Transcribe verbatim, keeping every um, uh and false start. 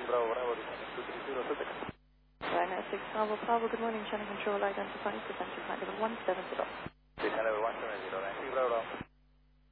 Bravo, Bravo, two three zero, Subic. Ryanair six Bravo, Bravo, good morning, channel control identified, descent to flight level one seven zero. Descent level one seven zero, Nancy Bravo.